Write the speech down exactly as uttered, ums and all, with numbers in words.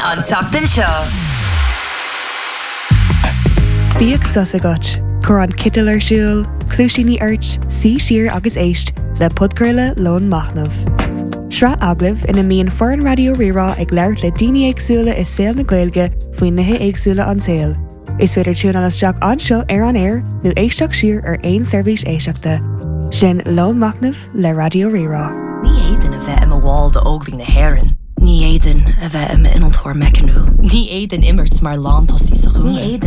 An tseachtain seo. Bíodh sus agat, chur an citil ar siúl, clúisíní airt, sí siar agus éist, le podcurla Lón Machnamh. Sra aglah ina míon foreign radio rirá ag leirt le daoine éagsúla is saoil na Gaeilge faoin nithe éagsúla an saoil. Is féidir tún an isteach anseo ar an air nó éisteach siar ar aon seirbhís éisteachta. Sin Lón Machnamh le radio rirá. Ní éidir a bheith am a bháil de óglaigh na hÉireann. Ní éidir a bheith am inaltóir mecanúil. Ní éidir immerts mar lántasí sa chúna. Ní éidir